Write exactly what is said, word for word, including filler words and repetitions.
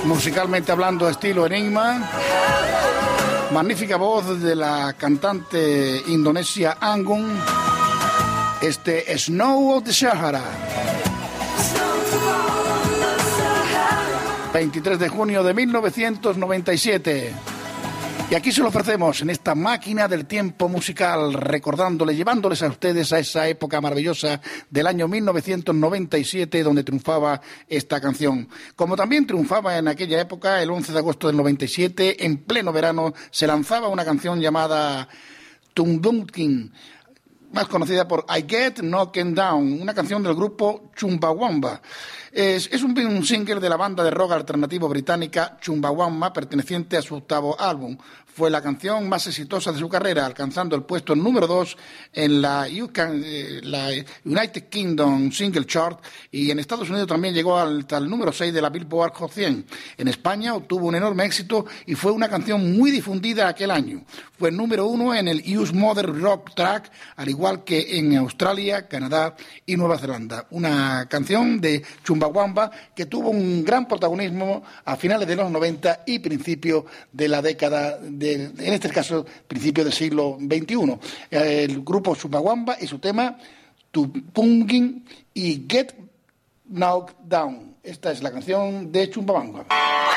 musicalmente hablando, estilo Enigma. Magnífica voz de la cantante indonesia Anggun. Este Snow of the Sahara. veintitrés de junio de mil novecientos noventa y siete. Y aquí se lo ofrecemos en esta máquina del tiempo musical, recordándoles, llevándoles a ustedes a esa época maravillosa del año mil novecientos noventa y siete, donde triunfaba esta canción. Como también triunfaba en aquella época, el once de agosto del noventa y siete, en pleno verano, se lanzaba una canción llamada Tundunkin, más conocida por I Get Knocked Down, una canción del grupo Chumbawamba. Es, es un, un single de la banda de rock alternativo británica Chumbawamba, perteneciente a su octavo álbum. Fue la canción más exitosa de su carrera, alcanzando el puesto número dos en la, U K, eh, la United Kingdom Single Chart, y en Estados Unidos también llegó al, al número seis de la Billboard Hot cien. En España obtuvo un enorme éxito y fue una canción muy difundida aquel año. Fue número uno en el U S Modern Rock Track, al igual que en Australia, Canadá y Nueva Zelanda. Una canción de Chumbawamba que tuvo un gran protagonismo a finales de los noventa y principio de la década de, en este caso, principio del siglo veintiuno. El grupo Chumbawamba y su tema Tupungin y Get Knocked Down. Esta es la canción de Chumbawamba.